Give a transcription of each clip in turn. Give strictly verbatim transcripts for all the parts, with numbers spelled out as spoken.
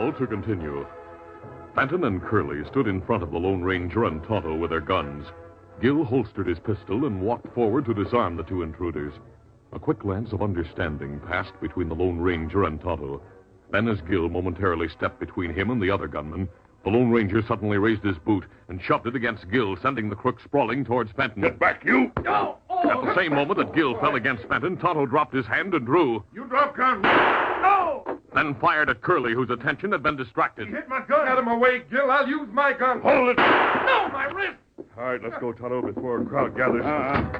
Call to continue. Fenton and Curly stood in front of the Lone Ranger and Tonto with their guns. Gil holstered his pistol and walked forward to disarm the two intruders. A quick glance of understanding passed between the Lone Ranger and Tonto. Then as Gil momentarily stepped between him and the other gunman, the Lone Ranger suddenly raised his boot and shoved it against Gil, sending the crook sprawling towards Fenton. Get back, you! No! Oh. At the same moment that Gil fell against Fenton, Tonto dropped his hand and drew. You drop gun! No! Then fired at Curly, whose attention had been distracted. He hit my gun! Get him away, Gil. I'll use my gun. Hold it! No, my wrist! All right, let's go, Tonto, before a crowd gathers. Uh-uh.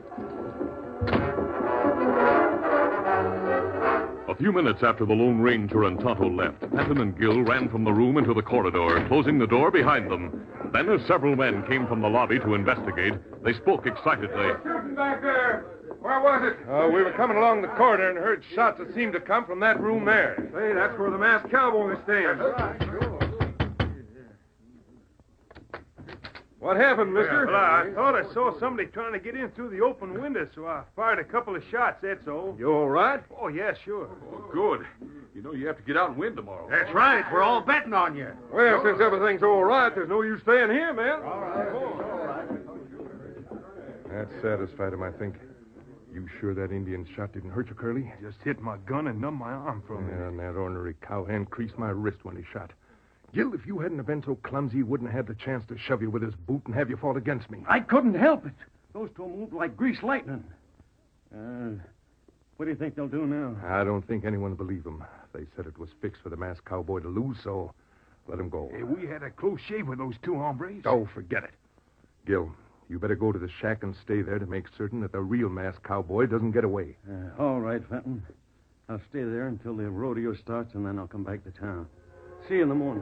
A few minutes after the Lone Ranger and Tonto left, Fenton and Gil ran from the room into the corridor, closing the door behind them. Then, as several men came from the lobby to investigate, they spoke excitedly. Shooting back there. Where was it? Uh, we were coming along the corridor and heard shots that seemed to come from that room there. Hey, that's where the masked cowboy stands. What happened, mister? Well, I thought I saw somebody trying to get in through the open window, so I fired a couple of shots, that's all. You all right? Oh, yeah, sure. Oh, good. You know you have to get out and win tomorrow. That's right. We're all betting on you. Well, since everything's all right, there's no use staying here, man. All right. All right. That satisfied him, I think. You sure that Indian shot didn't hurt you, Curly? Just hit my gun and numbed my arm for a minute. Yeah, and that ornery cowhand creased my wrist when he shot. Gil, if you hadn't have been so clumsy, he wouldn't have had the chance to shove you with his boot and have you fought against me. I couldn't help it. Those two moved like greased lightning. Uh, what do you think they'll do now? I don't think anyone will believe him. They said it was fixed for the masked cowboy to lose, so let him go. Hey, we had a close shave with those two hombres. Oh, forget it. Gil, you better go to the shack and stay there to make certain that the real masked cowboy doesn't get away. Uh, all right, Fenton. I'll stay there until the rodeo starts, and then I'll come back to town. See you in the morning.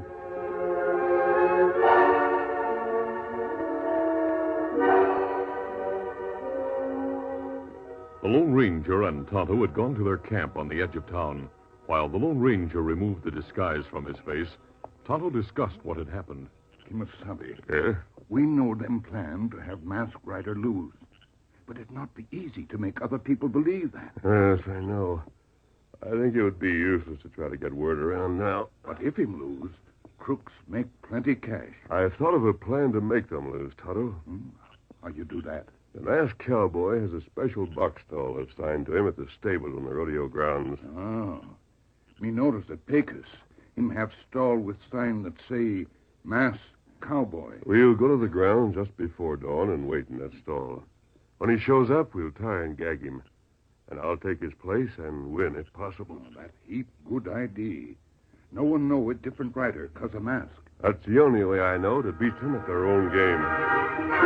The Lone Ranger and Tonto had gone to their camp on the edge of town. While the Lone Ranger removed the disguise from his face, Tonto discussed what had happened. Kimasabi, Eh? we know them plan to have Masked Rider lose. But it'd not be easy to make other people believe that. Yes, I know. I think it would be useless to try to get word around now. But if him lose, crooks make plenty cash. I thought of a plan to make them lose, Tonto. Hmm? How you do that? The masked cowboy has a special box stall assigned to him at the stables on the rodeo grounds. Oh. Me notice that Pecos, him have stall with sign that say, Masked Cowboy. We'll go to the grounds just before dawn and wait in that stall. When he shows up, we'll tie and gag him. And I'll take his place and win if possible. Oh, that heap good idea. No one know a different rider cause of mask. That's the only way I know to beat them at their own game.